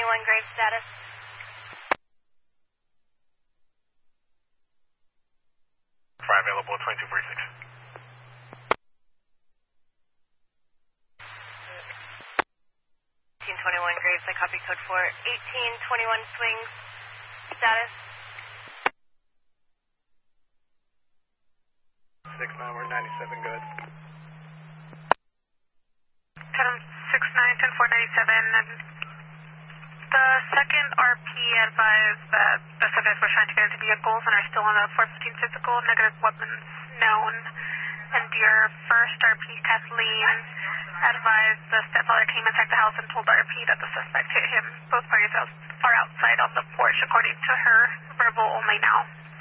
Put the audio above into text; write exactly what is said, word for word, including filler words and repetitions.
twenty-one grave status. Fire available at twenty-two forty-six. eighteen twenty-one graves, I copy code for eighteen twenty-one swings status. six nine, we're ninety-seven, good. ten six nine, ten four ninety-seven. The second R P advised that the subjects were trying to get into vehicles and are still on the four fifteen physical, negative weapons known. And your first R P, Kathleen, advised the stepfather came and checked the house and told the R P that the suspect hit him. Both parties are outside on the porch according to her, verbal only now.